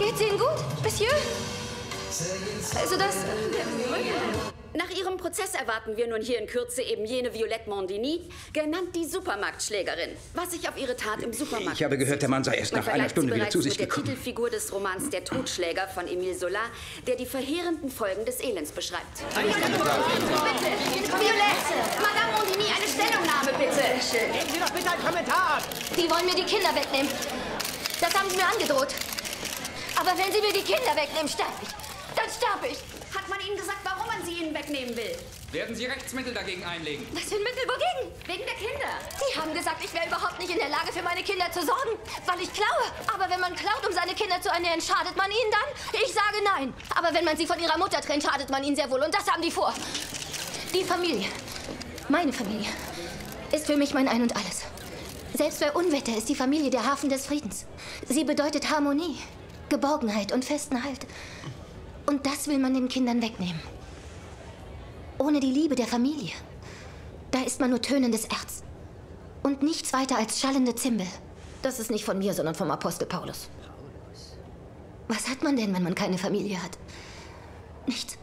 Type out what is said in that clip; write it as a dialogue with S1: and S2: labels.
S1: Geht's Ihnen gut, Monsieur? Also das...
S2: Nach Ihrem Prozess erwarten wir nun hier in Kürze eben jene Violette Mondini, genannt die Supermarktschlägerin, was sich auf ihre Tat im Supermarkt...
S3: Ich habe gehört, der Mann sei erst nach einer Stunde wieder zu sich gekommen.
S2: Mit der Titelfigur des Romans Der Totschläger von Émile Zola, der die verheerenden Folgen des Elends beschreibt.
S1: Bitte, Violette! Madame Mondini, eine Stellungnahme, bitte!
S4: Geben Sie doch bitte einen Kommentar ab!
S1: Die wollen mir die Kinder wegnehmen. Das haben sie mir angedroht. Aber wenn sie mir die Kinder wegnehmen, sterbe ich. Dann sterbe ich.
S2: Hat man Ihnen gesagt, warum man sie Ihnen wegnehmen will?
S5: Werden Sie Rechtsmittel dagegen einlegen?
S1: Was für ein Mittel, wogegen?
S2: Wegen der Kinder.
S1: Die haben gesagt, ich wäre überhaupt nicht in der Lage, für meine Kinder zu sorgen, weil ich klaue. Aber wenn man klaut, um seine Kinder zu ernähren, schadet man ihnen dann? Ich sage nein. Aber wenn man sie von ihrer Mutter trennt, schadet man ihnen sehr wohl. Und das haben die vor. Die Familie, meine Familie, ist für mich mein Ein und Alles. Selbst bei Unwetter ist die Familie der Hafen des Friedens. Sie bedeutet Harmonie, Geborgenheit und festen Halt. Und das will man den Kindern wegnehmen. Ohne die Liebe der Familie, da ist man nur tönendes Erz. Und nichts weiter als schallende Zimbel. Das ist nicht von mir, sondern vom Apostel Paulus. Was hat man denn, wenn man keine Familie hat? Nichts.